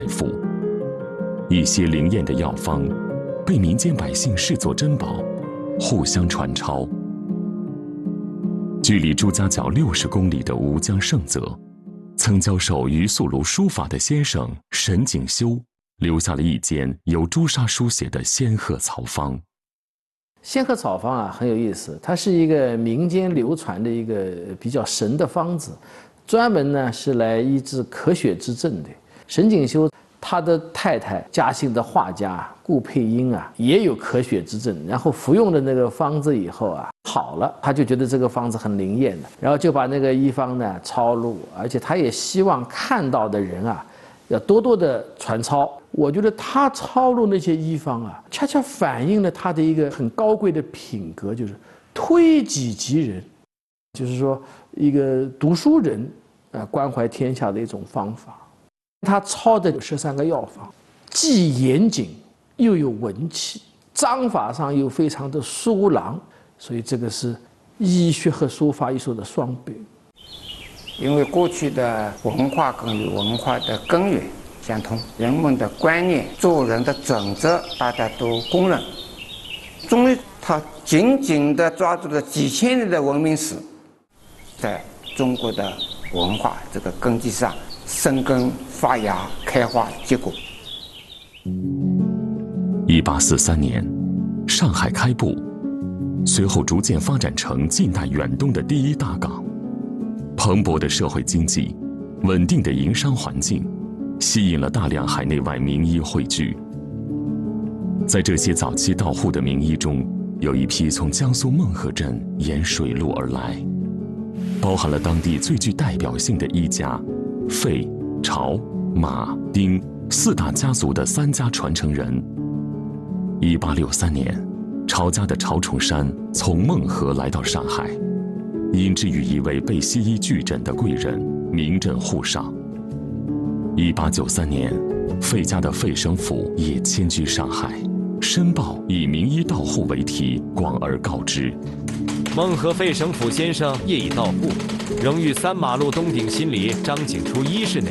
富。一些灵验的药方被民间百姓视作珍宝，互相传抄。距离朱家角60公里的吴江盛泽，曾教授于素庐书法的先生沈景修，留下了一间由朱砂书写的仙鹤草方。 仙鹤草方啊，很有意思，它是一个民间流传的一个比较神的方子，专门呢是来医治咳血之症的。沈景修他的太太嘉兴的画家顾佩英啊，也有咳血之症，然后服用了那个方子以后啊，好了，他就觉得这个方子很灵验的，然后就把那个医方呢抄录，而且他也希望看到的人啊，要多多的传抄。我觉得他抄录那些医方啊，恰恰反映了他的一个很高贵的品格，就是推己及人，就是说一个读书人关怀天下的一种方法。他抄的13个药方，既严谨又有文气，章法上又非常的疏朗，所以这个是医学和书法艺术的双璧。 因为过去的文化跟文化的根源相同，人们的观念、做人的准则，大家都公认。中医它紧紧地抓住了几千年的文明史，在中国的文化这个根基上生根发芽、开花结果。 1843年，上海开埠，随后逐渐发展成近代远东的第一大港。蓬勃的社会经济，稳定的营商环境，吸引了大量海内外名医汇聚。在这些早期到沪的名医中，有一批从江苏孟河镇沿水路而来，包含了当地最具代表性的医家费、曹、马、丁4大家族的3家传承人。1863年，曹家的曹崇山从孟河来到上海，因之与一位被西医拒诊的贵人，名震沪上。1893年，费家的费生甫也迁居上海，申报以名医到沪为题，广而告之。 孟河费生甫先生业已到沪，仍于3马路东顶新里张景初医室内。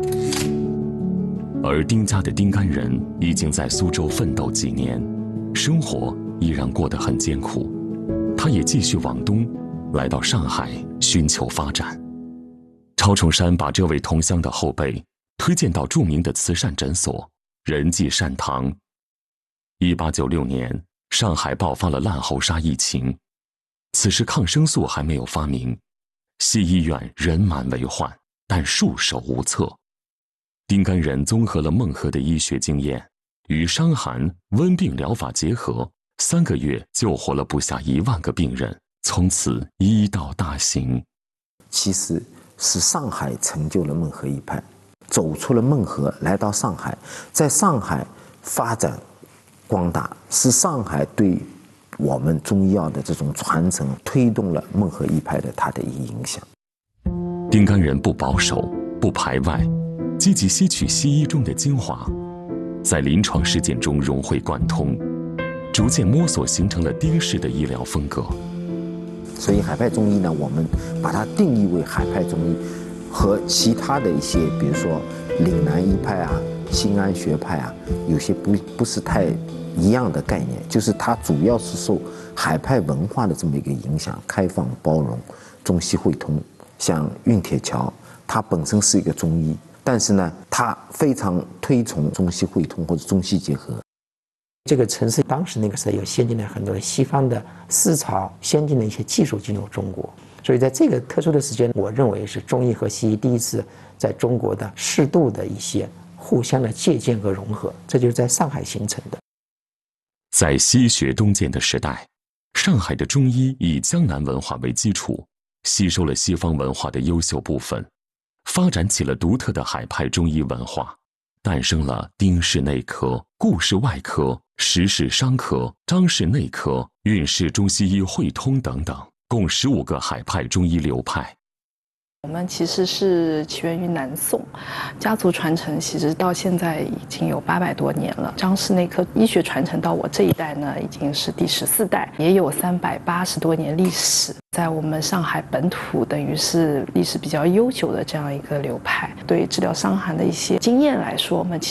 而丁家的丁干人已经在苏州奋斗几年，生活依然过得很艰苦。他也继续往东，来到上海寻求发展。曹崇山把这位同乡的后辈推荐到著名的慈善诊所仁济善堂。1896年，上海爆发了烂喉沙疫情，此时抗生素还没有发明，西医院人满为患，但束手无策。丁干人综合了孟河的医学经验，与伤寒、温病疗法结合，3个月救活了不下1万个病人，从此医道大行。 其实是上海成就了孟河一派，走出了孟河，来到上海，在上海发展光大，是上海对我们中医药的这种传承推动了孟河一派的它的一个影响。 丁干人不保守，不排外，积极吸取西医中的精华，在临床实践中融会贯通，逐渐摸索形成了丁氏的医疗风格。 所以海派中医呢，我们把它定义为海派中医，和其他的一些，比如说岭南医派啊、新安学派啊，有些不是太一样的概念，就是它主要是受海派文化的这么一个影响，开放包容，中西汇通。像运铁桥，它本身是一个中医，但是呢，它非常推崇中西汇通或者中西结合。 这个城市当时那个时候有先进了很多西方的思潮，先进的一些技术进入中国，所以在这个特殊的时间，我认为是中医和西医第一次在中国的适度的一些互相的借鉴和融合，这就是在上海形成的。 在西学东渐的时代，上海的中医以江南文化为基础，吸收了西方文化的优秀部分，发展起了独特的海派中医文化，诞生了丁氏内科、顾氏外科、石氏伤科、张氏内科、运氏中西医汇通等等，共15个海派中医流派。 我们其实是起源于南宋，家族传承其实到现在已经有800多年了。张氏内科医学传承到我这一代呢，已经是第14代，也有380多年历史。在我们上海本土，等于是历史比较悠久的这样一个流派。对治疗伤寒的一些经验来说，我们其